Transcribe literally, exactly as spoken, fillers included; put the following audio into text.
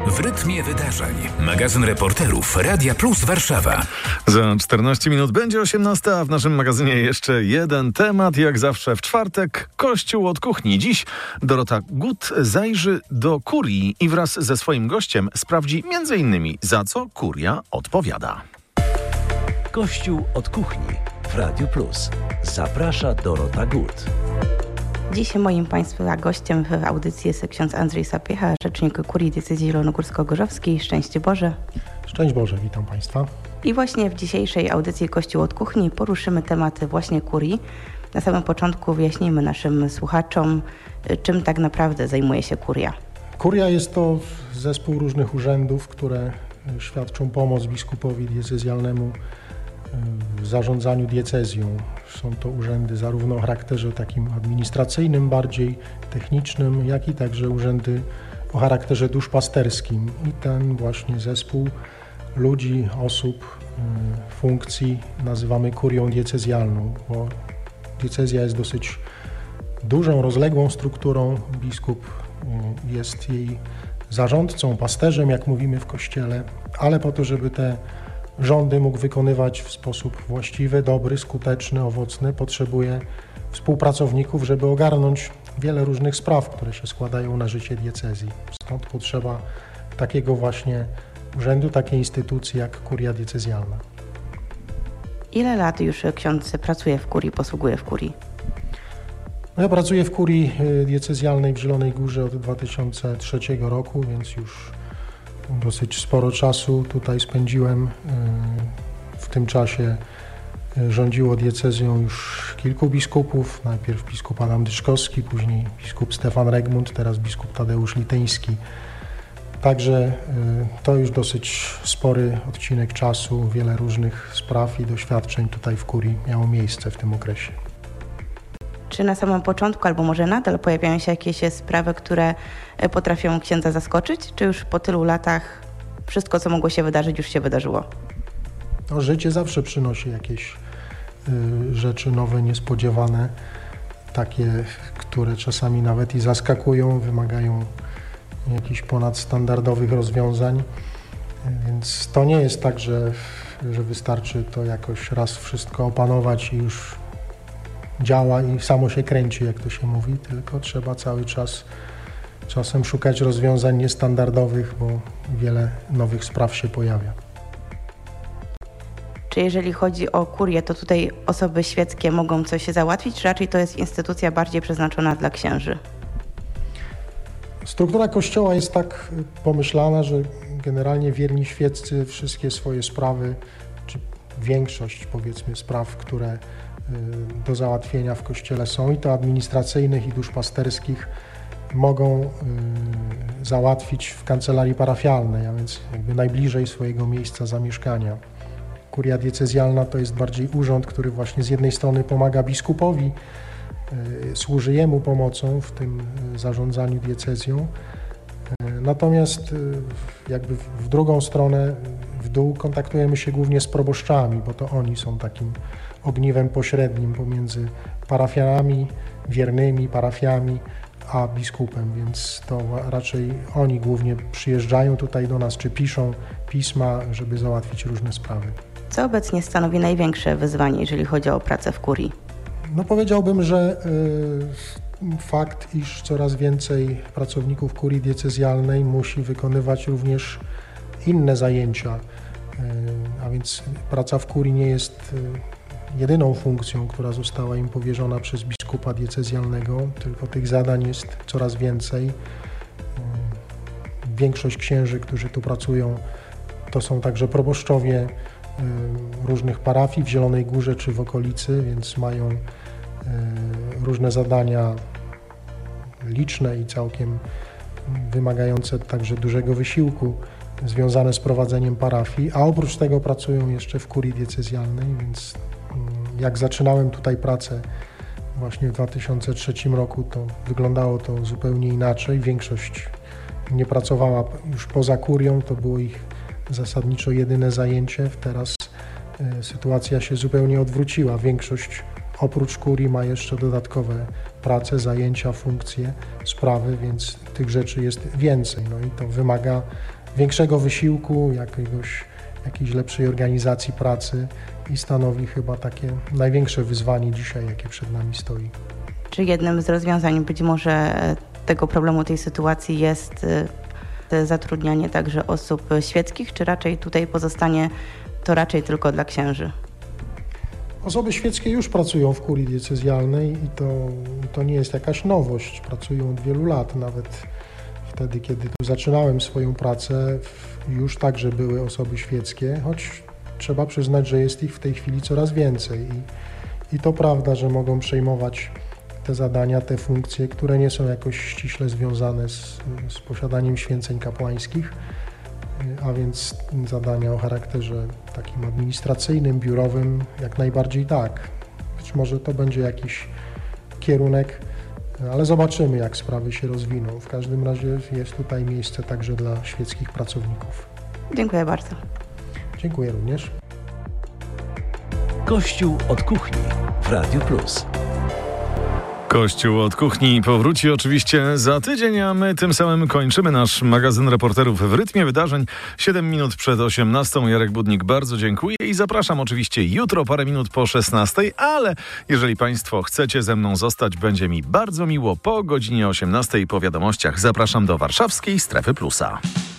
W rytmie wydarzeń. Magazyn reporterów Radia Plus Warszawa. Za czternaście minut będzie osiemnasta, a w naszym magazynie jeszcze jeden temat. Jak zawsze w czwartek Kościół od kuchni. Dziś Dorota Gut zajrzy do kurii i wraz ze swoim gościem sprawdzi między innymi za co kuria odpowiada. Kościół od kuchni w Radiu Plus. Zaprasza Dorota Gut. Dziś moim Państwa gościem w audycji jest ksiądz Andrzej Sapiecha, rzecznik Kurii Diecezji Zielonogórsko-Gorzowskiej. Szczęść Boże. Szczęść Boże, witam Państwa. I właśnie w dzisiejszej audycji Kościół od kuchni poruszymy tematy właśnie kurii. Na samym początku wyjaśnijmy naszym słuchaczom, czym tak naprawdę zajmuje się kuria. Kuria jest to zespół różnych urzędów, które świadczą pomoc biskupowi diecezjalnemu w zarządzaniu diecezją. Są to urzędy zarówno o charakterze takim administracyjnym, bardziej technicznym, jak i także urzędy o charakterze duszpasterskim. I ten właśnie zespół ludzi, osób, funkcji nazywamy kurią diecezjalną, bo diecezja jest dosyć dużą, rozległą strukturą. Biskup jest jej zarządcą, pasterzem, jak mówimy w Kościele, ale po to, żeby te rządy mógł wykonywać w sposób właściwy, dobry, skuteczny, owocny, potrzebuje współpracowników, żeby ogarnąć wiele różnych spraw, które się składają na życie diecezji. Stąd potrzeba takiego właśnie urzędu, takiej instytucji jak kuria diecezjalna. Ile lat już ksiądz pracuje w kurii, posługuje w kurii? No ja pracuję w kurii diecezjalnej w Zielonej Górze od dwa tysiące trzeciego roku, więc już dosyć sporo czasu tutaj spędziłem. W tym czasie rządziło diecezją już kilku biskupów. Najpierw biskup Adam Dyszkowski, później biskup Stefan Regmund, teraz biskup Tadeusz Liteński. Także to już dosyć spory odcinek czasu. Wiele różnych spraw i doświadczeń tutaj w kurii miało miejsce w tym okresie. Czy na samym początku, albo może nadal pojawiają się jakieś sprawy, które potrafią księdza zaskoczyć? Czy już po tylu latach wszystko, co mogło się wydarzyć, już się wydarzyło? No, życie zawsze przynosi jakieś y, rzeczy nowe, niespodziewane, takie, które czasami nawet i zaskakują, wymagają jakichś ponadstandardowych rozwiązań. Więc to nie jest tak, że, że wystarczy to jakoś raz wszystko opanować i już działa i samo się kręci, jak to się mówi, tylko trzeba cały czas czasem szukać rozwiązań niestandardowych, bo wiele nowych spraw się pojawia. Czy jeżeli chodzi o kurię, to tutaj osoby świeckie mogą coś załatwić, czy raczej to jest instytucja bardziej przeznaczona dla księży? Struktura Kościoła jest tak pomyślana, że generalnie wierni świeccy wszystkie swoje sprawy, czy większość powiedzmy spraw, które do załatwienia w Kościele są, i to administracyjnych, i duszpasterskich, mogą y, załatwić w kancelarii parafialnej, a więc jakby najbliżej swojego miejsca zamieszkania. Kuria diecezjalna to jest bardziej urząd, który właśnie z jednej strony pomaga biskupowi, y, służy jemu pomocą w tym y, zarządzaniu diecezją, y, natomiast y, jakby w drugą stronę, w dół, kontaktujemy się głównie z proboszczami, bo to oni są takim ogniwem pośrednim pomiędzy parafianami, wiernymi parafiami, a biskupem, więc to raczej oni głównie przyjeżdżają tutaj do nas, czy piszą pisma, żeby załatwić różne sprawy. Co obecnie stanowi największe wyzwanie, jeżeli chodzi o pracę w kurii? No powiedziałbym, że y, fakt, iż coraz więcej pracowników kurii diecezjalnej musi wykonywać również inne zajęcia, y, a więc praca w kurii nie jest y, jedyną funkcją, która została im powierzona przez biskupa diecezjalnego, tylko tych zadań jest coraz więcej. Większość księży, którzy tu pracują, to są także proboszczowie różnych parafii w Zielonej Górze czy w okolicy, więc mają różne zadania liczne i całkiem wymagające także dużego wysiłku związane z prowadzeniem parafii, a oprócz tego pracują jeszcze w kurii diecezjalnej, więc jak zaczynałem tutaj pracę właśnie w dwa tysiące trzecim roku, to wyglądało to zupełnie inaczej. Większość nie pracowała już poza kurią, to było ich zasadniczo jedyne zajęcie. Teraz y, sytuacja się zupełnie odwróciła. Większość oprócz kurii ma jeszcze dodatkowe pracę, zajęcia, funkcje, sprawy, więc tych rzeczy jest więcej. No i to wymaga większego wysiłku, jakiegoś, jakiejś lepszej organizacji pracy i stanowi chyba takie największe wyzwanie dzisiaj, jakie przed nami stoi. Czy jednym z rozwiązań być może tego problemu, tej sytuacji jest zatrudnianie także osób świeckich, czy raczej tutaj pozostanie to raczej tylko dla księży? Osoby świeckie już pracują w kurii diecezjalnej i to, to nie jest jakaś nowość. Pracują od wielu lat, nawet wtedy, kiedy tu zaczynałem swoją pracę, już także były osoby świeckie, choć trzeba przyznać, że jest ich w tej chwili coraz więcej. I, i to prawda, że mogą przejmować te zadania, te funkcje, które nie są jakoś ściśle związane z, z posiadaniem święceń kapłańskich, a więc zadania o charakterze takim administracyjnym, biurowym, jak najbardziej tak. Być może to będzie jakiś kierunek, ale zobaczymy, jak sprawy się rozwiną. W każdym razie jest tutaj miejsce także dla świeckich pracowników. Dziękuję bardzo. Dziękuję również. Kościół od kuchni w Radiu Plus. Kościół od kuchni powróci oczywiście za tydzień, a my tym samym kończymy nasz magazyn reporterów w rytmie wydarzeń. siedem minut przed osiemnastą. Jarek Budnik, bardzo dziękuję i zapraszam oczywiście jutro parę minut po szesnastej, ale jeżeli Państwo chcecie ze mną zostać, będzie mi bardzo miło po godzinie osiemnastej po wiadomościach. Zapraszam do warszawskiej Strefy Plusa.